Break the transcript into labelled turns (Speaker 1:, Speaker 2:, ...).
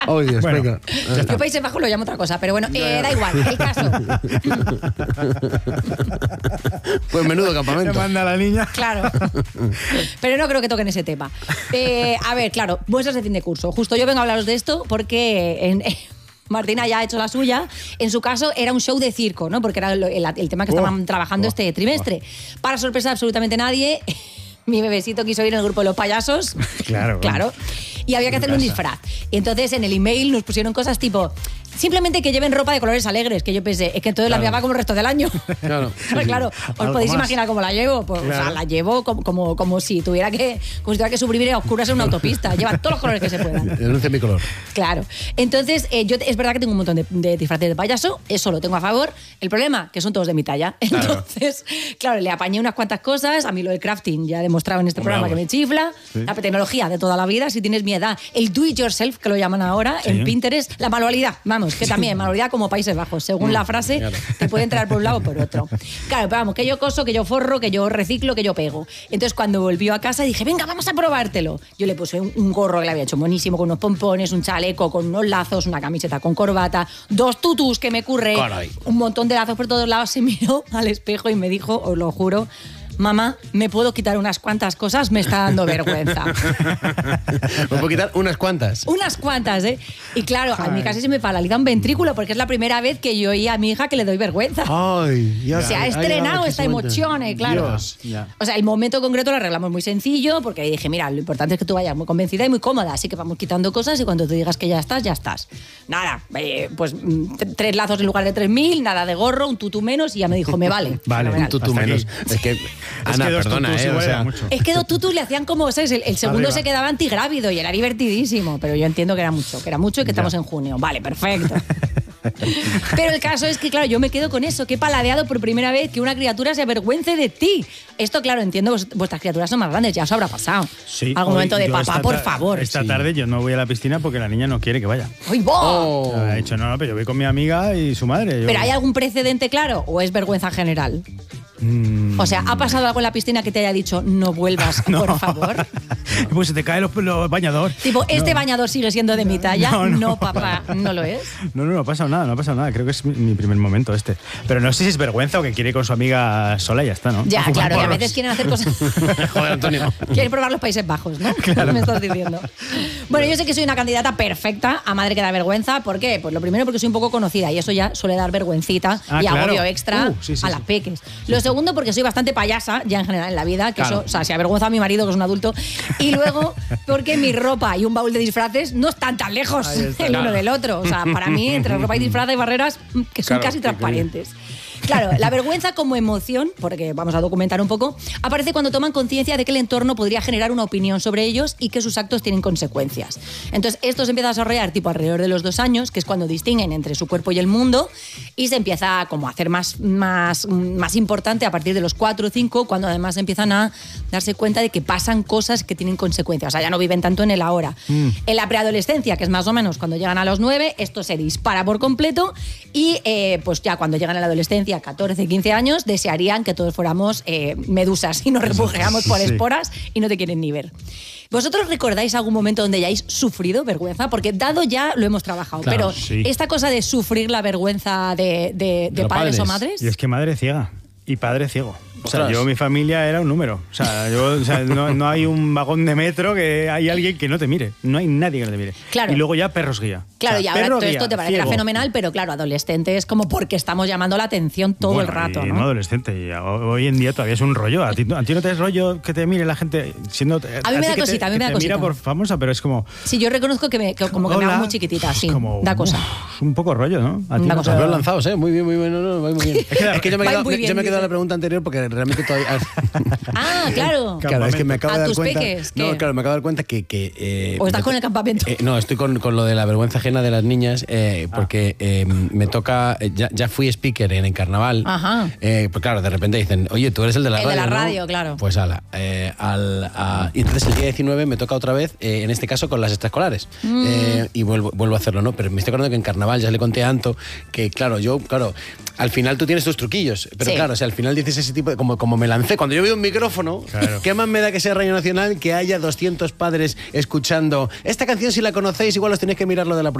Speaker 1: Oh, Dios,
Speaker 2: Bueno,
Speaker 1: venga.
Speaker 3: Yo Países Bajos lo llamo otra cosa, pero bueno, da igual, el caso.
Speaker 1: Pues menudo
Speaker 2: Me
Speaker 1: campamento.
Speaker 2: manda la niña.
Speaker 3: Claro. Pero no creo que toquen ese tema. A ver, claro, muestras de fin de curso. Justo yo vengo a hablaros de esto porque Martina ya ha hecho la suya. En su caso era un show de circo, ¿no? Porque era el tema que estaban trabajando este trimestre. Para sorpresa de absolutamente nadie, mi bebecito quiso ir en el grupo de los payasos.
Speaker 2: Claro.
Speaker 3: Y había que hacerle un disfraz. Y entonces en el email nos pusieron cosas tipo... Simplemente que lleven ropa de colores alegres, que yo pensé, es que entonces la mía va como el resto del año.
Speaker 1: Claro.
Speaker 3: Claro, os podéis imaginar cómo la llevo. Pues,
Speaker 2: Claro.
Speaker 3: O sea, la llevo como si tuviera que suprimir a oscuras en una autopista. Lleva todos los colores que se puedan.
Speaker 1: Denuncia mi color.
Speaker 3: Claro. Entonces, yo es verdad que tengo un montón de disfraces de payaso, eso lo tengo a favor. El problema, que son todos de mi talla. Entonces, claro, le apañé unas cuantas cosas. A mí lo del crafting ya he demostrado en este programa que me chifla.
Speaker 2: Sí.
Speaker 3: La tecnología de toda la vida, si tienes mi edad. El do it yourself, que lo llaman ahora, en Pinterest. La manualidad, vamos, que también, manualidad como Países Bajos. Según la frase,
Speaker 1: claro.
Speaker 3: te puede entrar por un lado o por otro. Claro, pero vamos, que yo coso, que yo forro, que yo reciclo, que yo pego. Entonces, cuando volvió a casa, dije, venga, vamos a probártelo. Yo le puse un gorro que le había hecho buenísimo, con unos pompones, un chaleco, con unos lazos, una camiseta con corbata, 2 tutus que me curré,
Speaker 1: Caray.
Speaker 3: un montón de lazos por todos lados. Se miró al espejo y me dijo, os lo juro, mamá, ¿me puedo quitar unas cuantas cosas? Me está dando vergüenza.
Speaker 1: Me puedo quitar unas cuantas.
Speaker 3: Unas cuantas, ¿eh? Y claro, a mí casi se me paraliza un ventrículo porque es la primera vez que yo oí a mi hija que le doy vergüenza.
Speaker 1: Ay, ya.
Speaker 3: Se ha estrenado esta emoción, claro.
Speaker 1: Dios.
Speaker 2: Ya.
Speaker 3: O sea, el momento concreto lo arreglamos muy sencillo porque dije, mira, lo importante es que tú vayas muy convencida y muy cómoda, así que vamos quitando cosas y cuando tú digas que ya estás, ya estás. Nada, pues 3 lazos en lugar de 3.000, nada de gorro, un tutú menos y ya me dijo, me vale.
Speaker 2: Vale,
Speaker 3: Fenomenal.
Speaker 1: Un tutú
Speaker 2: Hasta
Speaker 1: menos.
Speaker 2: aquí.
Speaker 1: Es que, Ana,
Speaker 2: que 2
Speaker 1: perdona,
Speaker 2: tutus
Speaker 1: o
Speaker 2: igual era
Speaker 1: sea,
Speaker 2: mucho.
Speaker 3: Es que 2 tutus le hacían como, ¿sabes? El segundo
Speaker 2: Arriba.
Speaker 3: se quedaba antigrávido y era divertidísimo, pero yo entiendo que era mucho y que estamos en junio. Vale, perfecto. Pero el caso es que, claro, yo me quedo con eso, que he paladeado por primera vez que una criatura se avergüence de ti. Esto, claro, entiendo, vuestras criaturas son más grandes, ya os habrá pasado.
Speaker 2: Sí,
Speaker 3: Algún
Speaker 2: hoy
Speaker 3: momento de
Speaker 2: yo
Speaker 3: papá, por favor.
Speaker 2: Esta tarde yo no voy a la piscina porque la niña no quiere que vaya.
Speaker 3: ¡Uy, vos!
Speaker 1: Oh.
Speaker 2: Ha dicho, no, pero yo voy con mi amiga y su madre.
Speaker 3: ¿Pero hay algún precedente claro o es vergüenza general? O sea, ¿ha pasado algo en la piscina que te haya dicho no vuelvas, por favor?
Speaker 2: Pues se te caen los bañadores.
Speaker 3: Tipo, ¿este bañador sigue siendo de mi talla?
Speaker 2: No.
Speaker 3: Papá, no lo es.
Speaker 2: No ha pasado nada. Creo que es mi primer momento este. Pero no sé si es vergüenza o que quiere ir con su amiga sola y ya está, ¿no?
Speaker 3: Ya,
Speaker 2: A fumar
Speaker 3: claro, y a
Speaker 2: porros.
Speaker 3: veces quieren hacer cosas...
Speaker 1: Joder, Antonio.
Speaker 3: Quieren probar los Países Bajos, ¿no? Claro. Me estás diciendo. Bueno, yo sé que soy una candidata perfecta a madre que da vergüenza. ¿Por qué? Pues lo primero porque soy un poco conocida y eso ya suele dar vergüencita
Speaker 2: Ah,
Speaker 3: y
Speaker 2: claro.
Speaker 3: agobio extra
Speaker 2: Sí,
Speaker 3: a las peques. Lo segundo porque soy bastante payasa ya en general en la vida, que
Speaker 1: Claro.
Speaker 3: eso, o sea, se avergüenza a mi marido que es un adulto. Y luego porque mi ropa y un baúl de disfraces no están tan lejos
Speaker 2: Ahí está.
Speaker 3: el uno del otro. O sea, para mí entre ropa y disfraz hay barreras que son
Speaker 1: Claro,
Speaker 3: casi
Speaker 1: que
Speaker 3: transparentes. Claro, la vergüenza como emoción, porque vamos a documentar un poco, aparece cuando toman conciencia de que el entorno podría generar una opinión sobre ellos y que sus actos tienen consecuencias. Entonces, esto se empieza a desarrollar tipo alrededor de los 2 años, que es cuando distinguen entre su cuerpo y el mundo, y se empieza como a hacer más importante a partir de los 4 o 5, cuando además empiezan a darse cuenta de que pasan cosas que tienen consecuencias. O sea, ya no viven tanto en el ahora. En la preadolescencia, que es más o menos cuando llegan a los 9, esto se dispara por completo y pues ya cuando llegan a la adolescencia, 14, 15 años, desearían que todos fuéramos medusas y nos refugiamos por
Speaker 2: Sí.
Speaker 3: esporas y no te quieren ni ver. ¿Vosotros recordáis algún momento donde hayáis sufrido vergüenza? Porque dado ya lo hemos trabajado,
Speaker 1: Claro,
Speaker 3: pero
Speaker 2: sí.
Speaker 3: esta cosa de sufrir la vergüenza de
Speaker 1: los
Speaker 3: padres o
Speaker 1: padres.
Speaker 3: madres...
Speaker 2: Y es que madre ciega y padre ciego. O sea,
Speaker 1: Ostras.
Speaker 2: mi familia era un número. O sea, no hay un vagón de metro que hay alguien que no te mire. No hay nadie que no te mire.
Speaker 3: Claro.
Speaker 2: Y luego ya perros guía.
Speaker 3: Claro,
Speaker 2: O sea,
Speaker 3: y ahora
Speaker 2: perro
Speaker 3: todo
Speaker 2: guía,
Speaker 3: esto te parecerá
Speaker 2: ciego.
Speaker 3: fenomenal, pero claro, adolescente es como porque estamos llamando la atención todo
Speaker 2: Bueno,
Speaker 3: el rato,
Speaker 2: y
Speaker 3: ¿no?
Speaker 2: adolescente. Y hoy en día todavía es un rollo. ¿A ti no te es rollo que te mire la gente siendo...
Speaker 3: A mí me
Speaker 2: ti
Speaker 3: da
Speaker 2: que
Speaker 3: cosita, a mí
Speaker 2: que
Speaker 3: me da
Speaker 2: te
Speaker 3: cosita.
Speaker 2: mira por famosa, pero es como...
Speaker 3: Sí, yo reconozco que como que me
Speaker 2: hola,
Speaker 3: hago muy chiquitita, sí,
Speaker 2: como,
Speaker 3: da cosa.
Speaker 2: Un poco rollo, ¿no? A ti
Speaker 3: Da
Speaker 2: no
Speaker 3: cosa.
Speaker 2: te-
Speaker 1: Bien lanzados, ¿eh? Muy bien, no, va muy bien. Es que yo me he
Speaker 3: Va
Speaker 1: quedado,
Speaker 3: muy bien,
Speaker 1: yo me he quedado en
Speaker 3: dice.
Speaker 1: la pregunta anterior porque realmente todavía...
Speaker 3: Ah, claro.
Speaker 1: Claro, es que me acabo
Speaker 3: ¿A
Speaker 1: de dar
Speaker 3: tus
Speaker 1: cuenta...
Speaker 3: peques? ¿Qué?
Speaker 1: No, claro, me acabo de dar cuenta que...
Speaker 3: ¿O estás con el campamento?
Speaker 1: no, estoy con lo de la vergüenza pena de las niñas porque me toca, ya fui speaker en el carnaval.
Speaker 3: Ajá.
Speaker 1: Pues claro, de repente dicen, oye, tú eres el de la
Speaker 3: El
Speaker 1: radio,
Speaker 3: de la
Speaker 1: ¿no?
Speaker 3: radio, claro.
Speaker 1: Pues ala. Y entonces el día 19 me toca otra vez, en este caso con las extraescolares. Y vuelvo a hacerlo, ¿no? Pero me estoy acordando que en carnaval ya le conté a Anto que, claro, al final tú tienes tus truquillos, pero
Speaker 3: Sí.
Speaker 1: claro, si al final dices ese tipo de, como me lancé, cuando yo veo un micrófono,
Speaker 2: Claro.
Speaker 1: ¿qué más me da que sea Radio Nacional que haya 200 padres escuchando esta canción? Si la conocéis, igual os tenéis que mirar lo de la